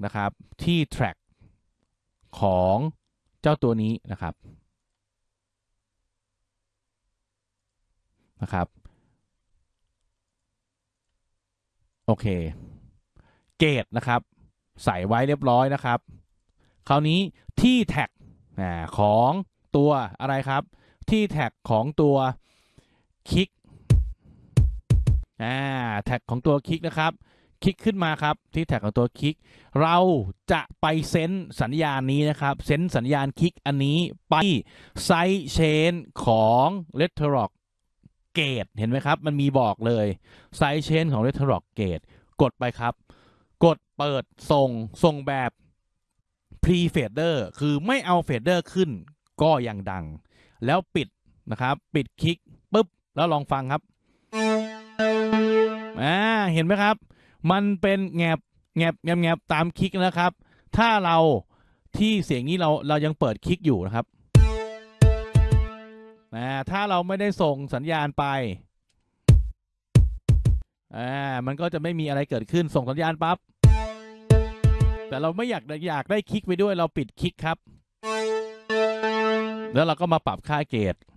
นะครับที่ track ของเจ้าตัวนี้นะครับโอเคเกตนะครับใส่ไว้เรียบร้อยนะครับคราวนี้ที่แท็กของตัวอะไรครับที่แท็กของตัวคลิกแท็กของตัวคลิกนะครับคลิกขึ้นมาครับที่แท็กของตัวคลิกเราจะไปเซนสัญญาณนี้นะครับเซนสัญญาณคลิกอันนี้ไปไซด์เชนของ Retrock Gate เห็นไหมครับมันมีบอกเลยไซด์เชนของ Retrock Gate กดไปครับกดเปิดส่งแบบ pre fader คือไม่เอาเฟดเดอร์ขึ้นก็ยังดังแล้วปิดนะครับปิดคลิกปุ๊บแล้วลองฟังครับเห็นไหมครับมันเป็นแงบแงบตามคลิกนะครับถ้าเราที่เสียงนี้เรายังเปิดคลิกอยู่นะครับถ้าเราไม่ได้ส่งสัญญาณไปมันก็จะไม่มีอะไรเกิดขึ้นส่งสัญญาณปั๊บแต่เราไม่อยากได้คลิกไปด้วยเราปิดคลิกครับแล้วเราก็มาปรับค่าเกจ